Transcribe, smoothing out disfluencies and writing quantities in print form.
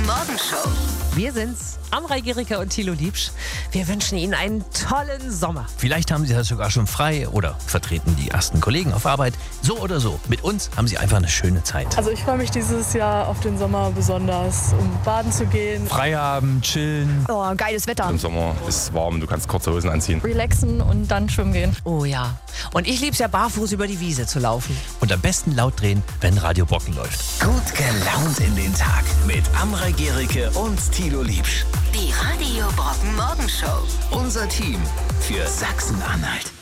Morgenshow. Wir sind's, Amrei Gericke und Thilo Liebsch. Wir wünschen Ihnen einen tollen Sommer. Vielleicht haben Sie das sogar schon frei oder vertreten die ersten Kollegen auf Arbeit. So oder so, mit uns haben Sie einfach eine schöne Zeit. Also ich freue mich dieses Jahr auf den Sommer besonders, um baden zu gehen. Frei haben, chillen. Oh, geiles Wetter. Im Sommer ist es warm, du kannst kurze Hosen anziehen. Relaxen und dann schwimmen gehen. Oh ja. Und ich lieb's ja, barfuß über die Wiese zu laufen. Und am besten laut drehen, wenn Radio Brocken läuft. Gut gelaunt in den Tag mit Amrei Gericke und Thilo Liebsch. Die Radio Brocken Morgenshow. Unser Team für Sachsen-Anhalt.